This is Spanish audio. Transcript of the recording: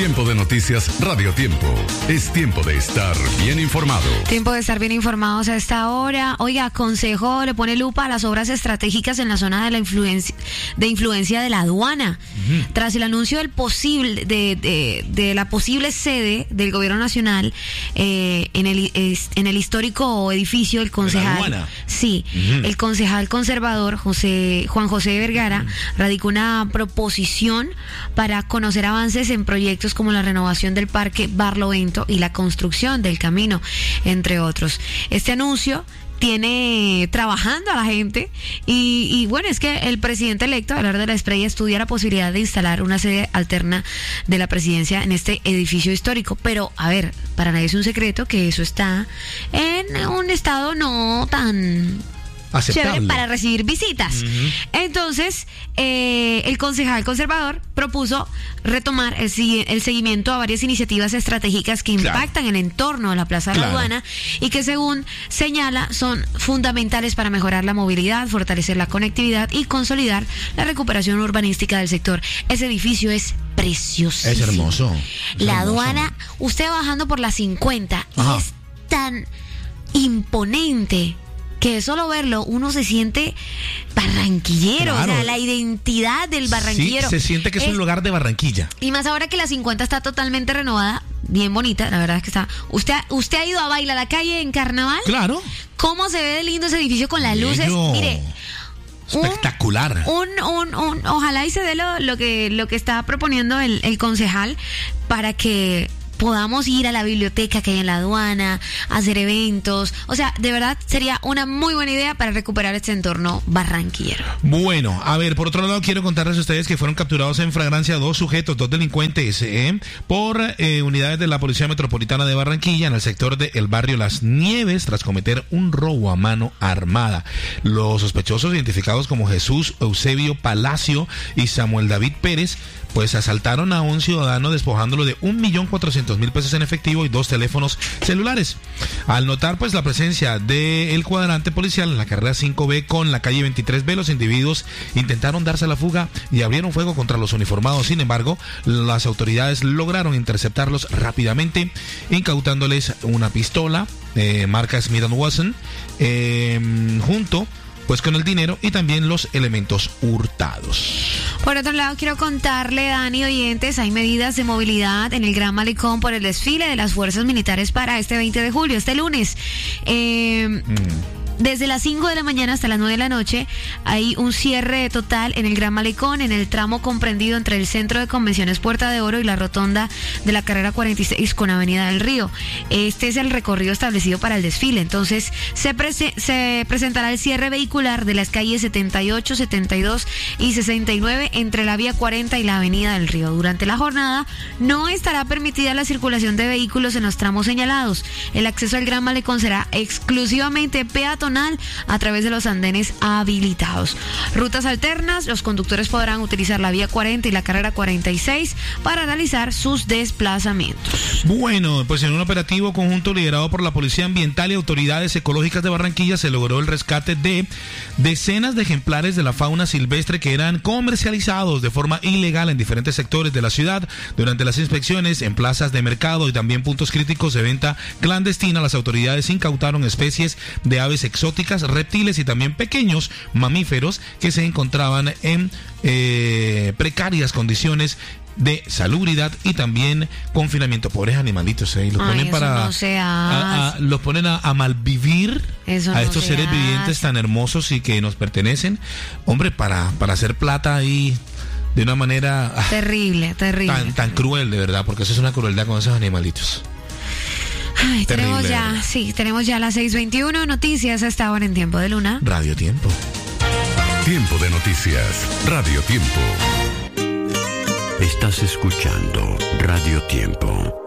Tiempo de noticias, Radio Tiempo. Es tiempo de estar bien informado. Tiempo de estar bien informados a esta hora. Oiga, Consejo le pone lupa a las obras estratégicas en la zona de la influencia de la aduana. Tras el anuncio del de la posible sede del gobierno nacional en el histórico edificio del concejal. Sí, el concejal conservador Juan José Vergara radicó una proposición para conocer avances en proyectos como la renovación del Parque Barlovento y la construcción del camino, entre otros. Este anuncio tiene trabajando a la gente y bueno, es que el presidente electo, Abelardo de la Espriella, estudia la posibilidad de instalar una sede alterna de la presidencia en este edificio histórico, pero a ver, para nadie es un secreto que eso está en un estado no tan aceptable chévere para recibir visitas. Entonces, el concejal conservador propuso retomar el seguimiento a varias iniciativas estratégicas que impactan el entorno de la Plaza de la Aduana y que, según señala, son fundamentales para mejorar la movilidad, fortalecer la conectividad y consolidar la recuperación urbanística del sector. Ese edificio es precioso. Es hermoso. La aduana, usted bajando por la 50 y es tan imponente que solo verlo uno se siente barranquillero, o sea, la identidad del barranquillero. Sí, se siente que es un lugar de Barranquilla. Y más ahora que la 50 está totalmente renovada, bien bonita, la verdad es que está. ¿Usted ha ido a bailar a la calle en carnaval? Claro. ¿Cómo se ve de lindo ese edificio con las luces? Mire, espectacular. Ojalá y se dé lo que está proponiendo el concejal para que podamos ir a la biblioteca que hay en la aduana, hacer eventos. O sea, de verdad sería una muy buena idea para recuperar este entorno barranquillero. Bueno, a ver, por otro lado quiero contarles a ustedes que fueron capturados en flagrancia dos delincuentes por unidades de la Policía Metropolitana de Barranquilla en el sector del barrio Las Nieves tras cometer un robo a mano armada. Los sospechosos, identificados como Jesús Eusebio Palacio y Samuel David Pérez, pues asaltaron a un ciudadano despojándolo de 1.400.000 pesos en efectivo y 2 teléfonos celulares. Al notar pues la presencia del cuadrante policial en la carrera 5B con la calle 23B, los individuos intentaron darse a la fuga y abrieron fuego contra los uniformados. Sin embargo, las autoridades lograron interceptarlos rápidamente, incautándoles una pistola marca Smith & Wesson junto pues con el dinero y también los elementos hurtados. Por otro lado, quiero contarle, Dani, oyentes, hay medidas de movilidad en el Gran Malecón por el desfile de las fuerzas militares para este 20 de julio, este lunes. Desde las 5 de la mañana hasta las 9 de la noche hay un cierre total en el Gran Malecón, en el tramo comprendido entre el Centro de Convenciones Puerta de Oro y la rotonda de la carrera 46 con Avenida del Río. Este es el recorrido establecido para el desfile. Entonces se presentará el cierre vehicular de las calles 78, 72 y 69 entre la vía 40 y la Avenida del Río. Durante la jornada no estará permitida la circulación de vehículos en los tramos señalados. El acceso al Gran Malecón será exclusivamente peatonal a través de los andenes habilitados. Rutas alternas, los conductores podrán utilizar la vía 40 y la carrera 46 para realizar sus desplazamientos. Bueno, pues en un operativo conjunto liderado por la Policía Ambiental y autoridades ecológicas de Barranquilla se logró el rescate de decenas de ejemplares de la fauna silvestre que eran comercializados de forma ilegal en diferentes sectores de la ciudad. Durante las inspecciones en plazas de mercado y también puntos críticos de venta clandestina, las autoridades incautaron especies de aves exóticas, reptiles y también pequeños mamíferos que se encontraban en precarias condiciones de salubridad y también confinamiento. Pobres animalitos, los ponen los ponen a malvivir a estos seres vivientes tan hermosos y que nos pertenecen, hombre, para hacer plata ahí de una manera terrible, tan cruel, de verdad, porque eso es una crueldad con esos animalitos. Ay, tenemos ya las 6:21 noticias hasta ahora en Tiempo de Luna. Radio Tiempo. Tiempo de noticias. Radio Tiempo. Estás escuchando Radio Tiempo.